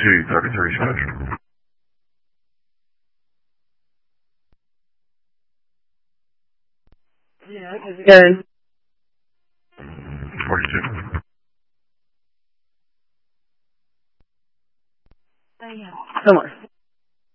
see, talking to reception. Yeah, good. What are you doing? Somewhere.